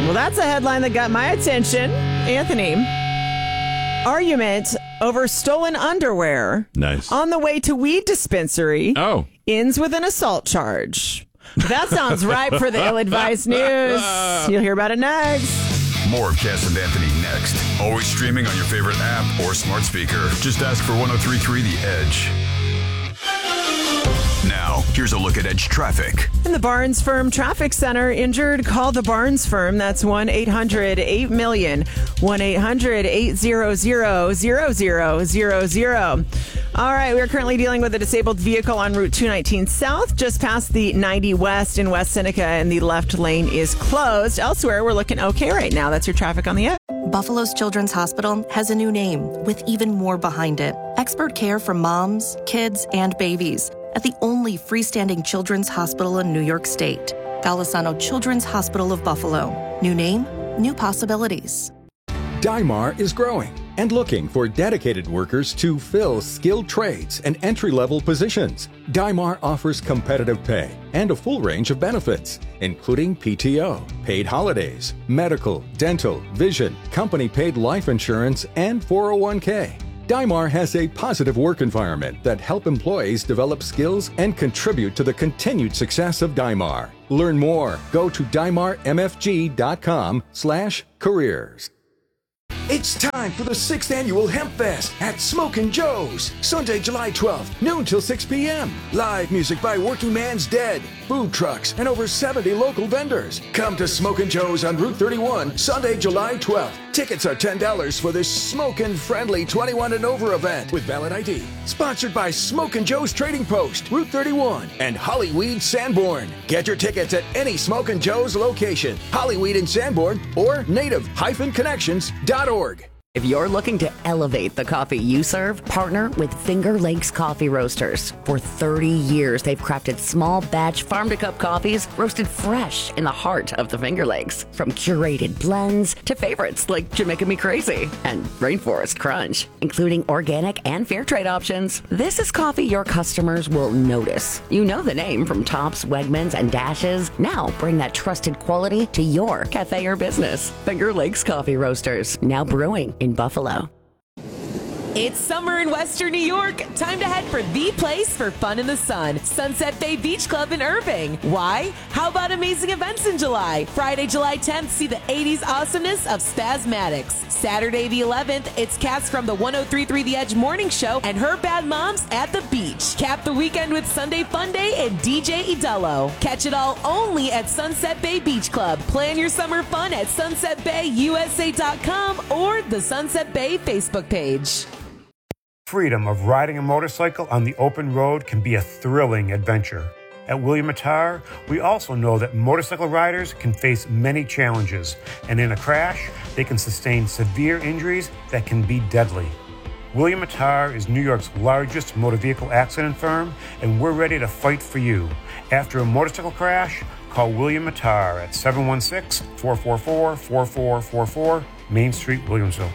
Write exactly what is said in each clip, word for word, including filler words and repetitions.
Well, that's a headline that got my attention. Anthony, argument over stolen underwear. Nice. On the way to weed dispensary. Oh. Ends with an assault charge. That sounds ripe for the ill-advised news. You'll hear about it next. More of Cass and Anthony next. Always streaming on your favorite app or smart speaker. Just ask for one oh three point three The Edge. Now, here's a look at Edge traffic. In the Barnes Firm Traffic Center, injured, call the Barnes Firm. That's one eight hundred eight million. one eight hundred eight hundred zero zero zero zero. All right, we are currently dealing with a disabled vehicle on Route two nineteen South, just past the ninety West in West Seneca, and the left lane is closed. Elsewhere, we're looking okay right now. That's your traffic on the edge. Buffalo's Children's Hospital has a new name with even more behind it. Expert care for moms, kids, and babies at the only freestanding children's hospital in New York State. Golisano Children's Hospital of Buffalo. New name, new possibilities. Dymar is growing and looking for dedicated workers to fill skilled trades and entry-level positions. Dymar offers competitive pay and a full range of benefits, including P T O, paid holidays, medical, dental, vision, company-paid life insurance, and four oh one k. Dymar has a positive work environment that help employees develop skills and contribute to the continued success of Dymar. Learn more. Go to dymar m f g dot com slash careers. It's time for the sixth Annual Hemp Fest at Smokin' Joe's, Sunday, July twelfth, noon till six p.m. Live music by Working Man's Dead, food trucks, and over seventy local vendors. Come to Smokin' Joe's on Route thirty-one, Sunday, July twelfth. Tickets are ten dollars for this smokin'-friendly twenty-one and over event with valid I D. Sponsored by Smokin' Joe's Trading Post, Route thirty-one, and Hollyweed Sanborn. Get your tickets at any Smokin' Joe's location, Hollyweed in Sanborn, or native dash connections dot org. If you're looking to elevate the coffee you serve, partner with Finger Lakes Coffee Roasters. For thirty years, they've crafted small batch farm-to-cup coffees roasted fresh in the heart of the Finger Lakes. From curated blends to favorites like Jamaica Me Crazy and Rainforest Crunch, including organic and fair trade options. This is coffee your customers will notice. You know the name from Tops, Wegmans, and Dashes. Now bring that trusted quality to your cafe or business. Finger Lakes Coffee Roasters, now brewing in Buffalo. It's summer in Western New York. Time to head for the place for fun in the sun. Sunset Bay Beach Club in Irving. Why? How about amazing events in July? Friday, July tenth, see the eighties awesomeness of Spasmatics. Saturday the eleventh, it's Cass from the one oh three point three The Edge Morning Show and her bad moms at the beach. Cap the weekend with Sunday Fun Day and D J Idello. Catch it all only at Sunset Bay Beach Club. Plan your summer fun at sunset bay u s a dot com or the Sunset Bay Facebook page. Freedom of riding a motorcycle on the open road can be a thrilling adventure. At William Attar, we also know that motorcycle riders can face many challenges, and in a crash, they can sustain severe injuries that can be deadly. William Attar is New York's largest motor vehicle accident firm, and we're ready to fight for you. After a motorcycle crash, call William Attar at seven one six, four four four, four four four four, Main Street, Williamsville.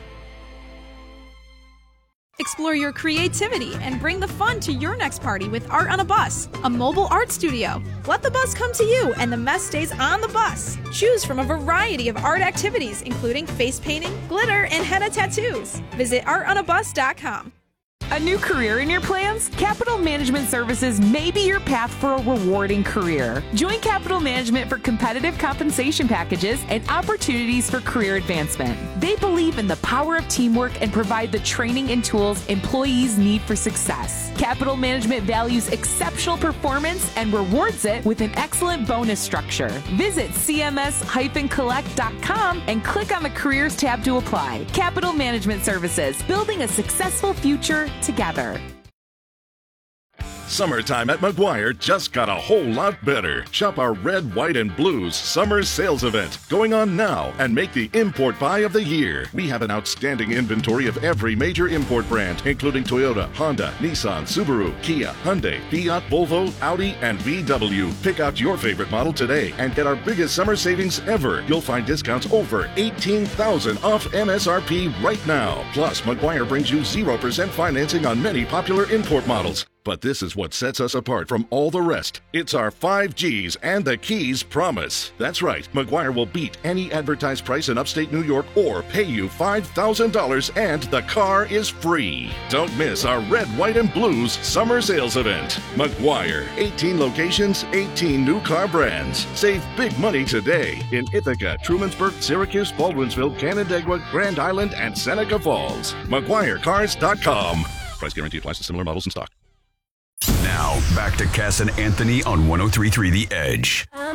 Explore your creativity and bring the fun to your next party with Art on a Bus, a mobile art studio. Let the bus come to you and the mess stays on the bus. Choose from a variety of art activities, including face painting, glitter, and henna tattoos. Visit art on a bus dot com. A new career in your plans? Capital Management Services may be your path for a rewarding career. Join Capital Management for competitive compensation packages and opportunities for career advancement. They believe in the power of teamwork and provide the training and tools employees need for success. Capital Management values exceptional performance and rewards it with an excellent bonus structure. Visit c m s dash collect dot com and click on the Careers tab to apply. Capital Management Services, building a successful future together. Summertime at Maguire just got a whole lot better. Shop our Red, White, and Blues Summer Sales Event going on now and make the import buy of the year. We have an outstanding inventory of every major import brand, including Toyota, Honda, Nissan, Subaru, Kia, Hyundai, Fiat, Volvo, Audi, and V W. Pick out your favorite model today and get our biggest summer savings ever. You'll find discounts over eighteen thousand dollars off M S R P right now. Plus, Maguire brings you zero percent financing on many popular import models. But this is what sets us apart from all the rest. It's our five G's and the Keys promise. That's right, Meguiar will beat any advertised price in upstate New York or pay you five thousand dollars and the car is free. Don't miss our Red, White, and Blues summer sales event. Meguiar, eighteen locations, eighteen new car brands. Save big money today in Ithaca, Trumansburg, Syracuse, Baldwinsville, Canandaigua, Grand Island, and Seneca Falls. Meguiar Cars dot com. Price guarantee applies to similar models in stock. Now, back to Cass and Anthony on one oh three point three The Edge.